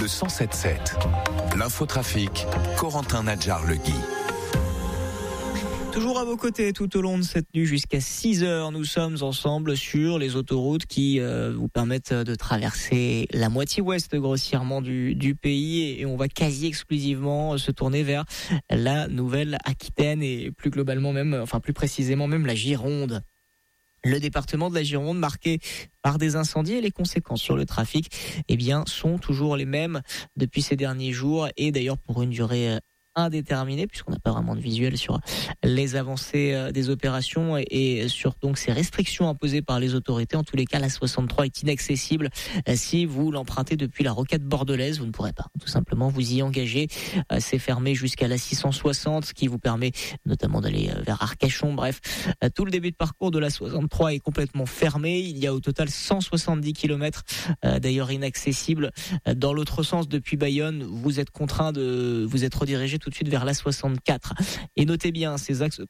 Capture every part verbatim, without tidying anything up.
cent sept sept. L'infotrafic, Corentin Nadjar-Legui. Toujours à vos côtés tout au long de cette nuit jusqu'à six heures, nous sommes ensemble sur les autoroutes qui euh, vous permettent de traverser la moitié ouest grossièrement du, du pays et on va quasi exclusivement se tourner vers la Nouvelle-Aquitaine et plus globalement même, enfin plus précisément même la Gironde. Le département de la Gironde marqué par des incendies et les conséquences sur le trafic, eh bien, sont toujours les mêmes depuis ces derniers jours et d'ailleurs pour une durée indéterminé puisqu'on n'a pas vraiment de visuel sur les avancées des opérations et sur donc ces restrictions imposées par les autorités. En tous les cas, la soixante-trois est inaccessible. Si vous l'empruntez depuis la rocade bordelaise, vous ne pourrez pas tout simplement vous y engager. C'est fermé jusqu'à la six cent soixante, ce qui vous permet notamment d'aller vers Arcachon. Bref, tout le début de parcours de la soixante-trois est complètement fermé. Il y a au total cent soixante-dix kilomètres d'ailleurs inaccessibles. Dans l'autre sens, depuis Bayonne, vous êtes contraint de vous être redirigé tout de suite vers la soixante-quatre. Et notez bien ces axes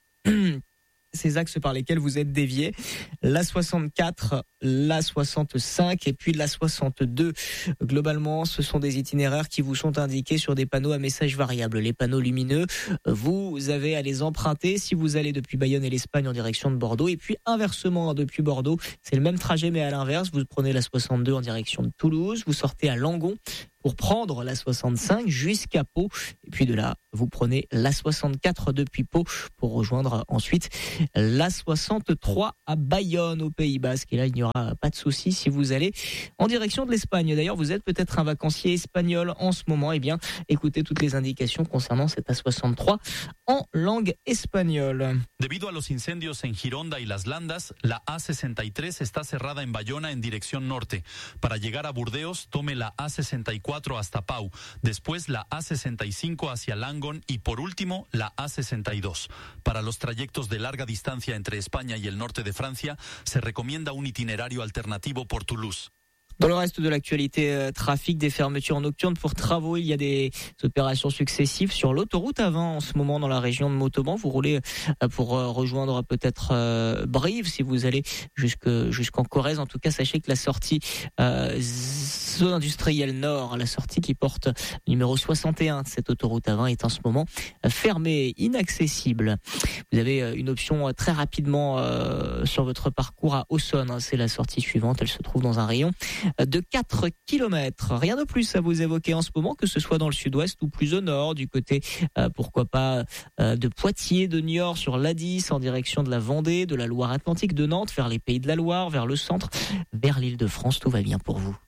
ces axes par lesquels vous êtes déviés, la soixante-quatre, la soixante-cinq et puis la soixante-deux. Globalement, ce sont des itinéraires qui vous sont indiqués sur des panneaux à messages variables. Les panneaux lumineux, vous avez à les emprunter si vous allez depuis Bayonne et l'Espagne en direction de Bordeaux. Et puis inversement, depuis Bordeaux, c'est le même trajet mais à l'inverse. Vous prenez la soixante-deux en direction de Toulouse, vous sortez à Langon pour prendre la soixante-cinq jusqu'à Pau. Et puis de là, vous prenez la soixante-quatre depuis Pau pour rejoindre ensuite la soixante-trois à Bayonne au Pays Basque. Et là, il n'y aura pas de souci si vous allez en direction de l'Espagne. D'ailleurs, vous êtes peut-être un vacancier espagnol en ce moment. Eh bien, écoutez toutes les indications concernant cette A soixante-trois en langue espagnole. Debido a los incendios en Gironda y Las Landas, la A sesenta y tres está cerrada en Bayona en dirección norte. Para llegar a Burdeos, tome la A sesenta y cuatro hasta Pau, después la A sesenta y cinco hacia Langon y por último la A sesenta y dos. Para los trayectos de larga distancia entre España y el norte de Francia, se recomienda un itinerario alternativo por Toulouse. Dans le reste de l'actualité euh, trafic, des fermetures nocturnes pour travaux, il y a des opérations successives sur l'autoroute A vingt en ce moment dans la région de Montauban. Vous roulez euh, pour euh, rejoindre peut-être euh, Brive si vous allez jusque jusqu'en Corrèze. En tout cas, sachez que la sortie euh, zone industrielle nord, la sortie qui porte le numéro soixante et un de cette autoroute A vingt est en ce moment euh, fermée, inaccessible. Vous avez euh, une option euh, très rapidement euh, sur votre parcours à Aussonne. Hein, c'est la sortie suivante. Elle se trouve dans un rayon de quatre kilomètres. Rien de plus à vous évoquer en ce moment, que ce soit dans le sud-ouest ou plus au nord, du côté, euh, pourquoi pas, euh, de Poitiers, de Niort sur l'A dix, en direction de la Vendée, de la Loire-Atlantique, de Nantes, vers les Pays de la Loire, vers le centre, vers l'Île-de-France. Tout va bien pour vous.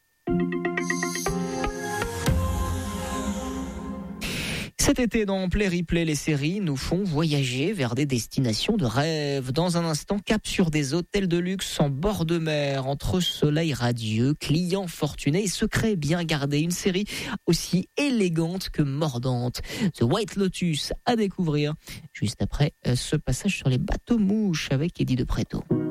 Cet été, dans Play Replay, les séries nous font voyager vers des destinations de rêve. Dans un instant, cap sur des hôtels de luxe en bord de mer, entre soleil radieux, clients fortunés et secrets bien gardés. Une série aussi élégante que mordante. The White Lotus à découvrir juste après ce passage sur les bateaux mouches avec Eddie de Pretto.